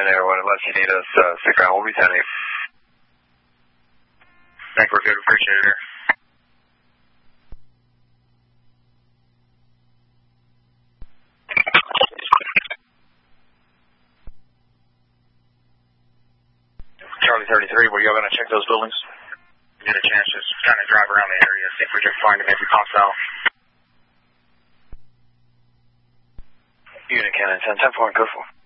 10 Airwood, unless you need us stick around, we'll be 10 8. Thank you, we're good. Appreciate it. Charlie 33, were you all going to check those buildings? Get a chance, just kind of drive around the area, see if we can find him if he pops out. Unit Cannon 10-10 point, go for.